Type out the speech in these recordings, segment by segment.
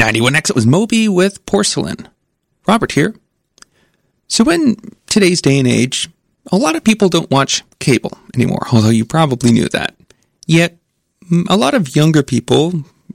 91X, it was Moby with Porcelain. Robert here. So in today's day and age, a lot of people don't watch cable anymore, although you probably knew that. Yet, a lot of younger people,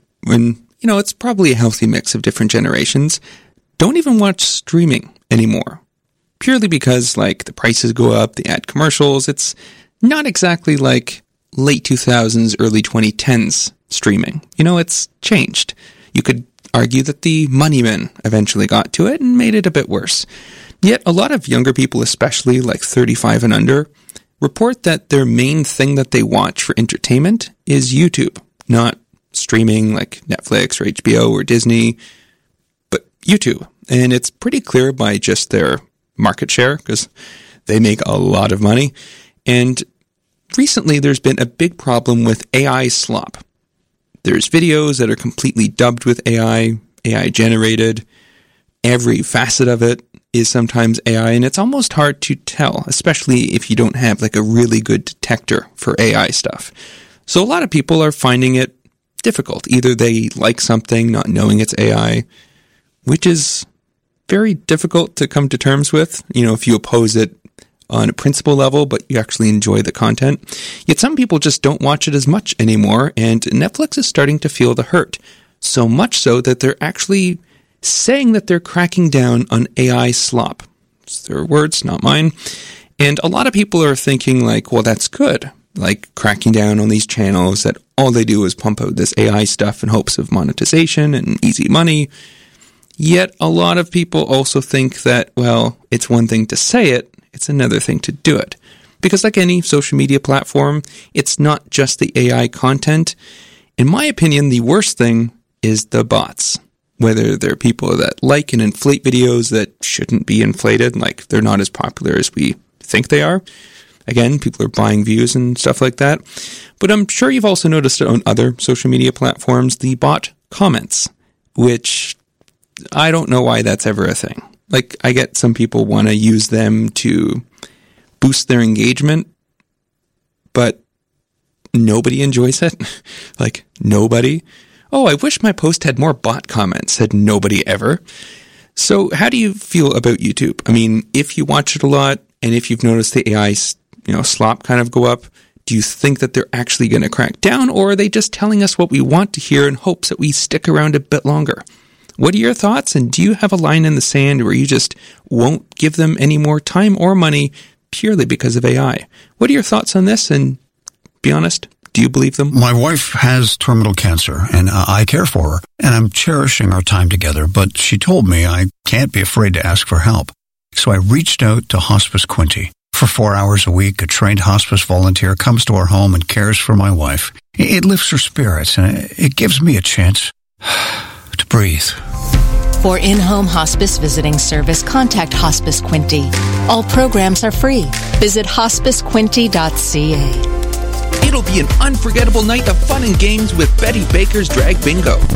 it's probably a healthy mix of different generations, don't even watch streaming anymore. Purely because, the prices go up, they add commercials. It's not exactly like late 2000s, early 2010s streaming. It's changed. You could argue that the money men eventually got to it and made it a bit worse. Yet a lot of younger people, especially 35 and under, report that their main thing that they watch for entertainment is YouTube, not streaming like Netflix or HBO or Disney, but YouTube. And it's pretty clear by just their market share, because they make a lot of money. And recently there's been a big problem with AI slop. There's videos that are completely dubbed with AI generated. Every facet of it is sometimes AI, and it's almost hard to tell, especially if you don't have a really good detector for AI stuff. So a lot of people are finding it difficult. Either they like something not knowing it's AI, which is very difficult to come to terms with, if you oppose it on a principle level, but you actually enjoy the content. Yet some people just don't watch it as much anymore, and Netflix is starting to feel the hurt. So much so that they're actually saying that they're cracking down on AI slop. It's their words, not mine. And a lot of people are thinking well, that's good. Cracking down on these channels that all they do is pump out this AI stuff in hopes of monetization and easy money. Yet a lot of people also think that, it's one thing to say it, it's another thing to do it. Because like any social media platform, it's not just the AI content. In my opinion, the worst thing is the bots. Whether they're people that like and inflate videos that shouldn't be inflated, they're not as popular as we think they are. Again, people are buying views and stuff like that. But I'm sure you've also noticed it on other social media platforms, the bot comments, which I don't know why that's ever a thing. I get some people want to use them to boost their engagement, but nobody enjoys it. Nobody. Oh, I wish my post had more bot comments, said nobody ever. So how do you feel about YouTube? I mean, if you watch it a lot, and if you've noticed the AI, slop kind of go up, do you think that they're actually going to crack down, or are they just telling us what we want to hear in hopes that we stick around a bit longer? What are your thoughts, and do you have a line in the sand where you just won't give them any more time or money purely because of AI? What are your thoughts on this, and be honest, do you believe them? My wife has terminal cancer, and I care for her, and I'm cherishing our time together, but she told me I can't be afraid to ask for help. So I reached out to Hospice Quinte. For 4 hours a week, a trained hospice volunteer comes to our home and cares for my wife. It lifts her spirits, and it gives me a chance to breathe. For in-home hospice visiting service, contact Hospice Quinte. All programs are free. Visit hospicequinte.ca. It'll be an unforgettable night of fun and games with Betty Baker's Drag Bingo.